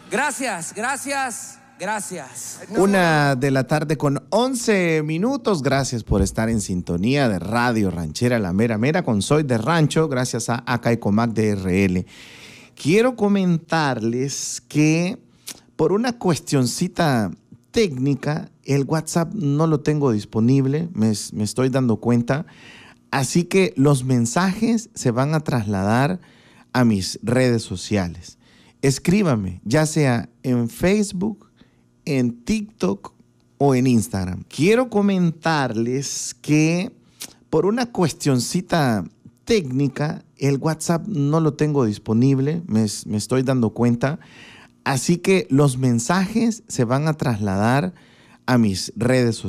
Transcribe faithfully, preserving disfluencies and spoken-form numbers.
Gracias, gracias, gracias. Una de la tarde con once minutos. Gracias por estar en sintonía de Radio Ranchera La Mera Mera con Soy de Rancho. Gracias a Acaicomac D R L. Quiero comentarles que por una cuestioncita técnica, el WhatsApp no lo tengo disponible, me, me estoy dando cuenta. Así que los mensajes se van a trasladar a mis redes sociales. Escríbame, ya sea en Facebook, en TikTok o en Instagram. Quiero comentarles que por una cuestioncita técnica, el WhatsApp no lo tengo disponible, me, me estoy dando cuenta. Así que los mensajes se van a trasladar a mis redes sociales.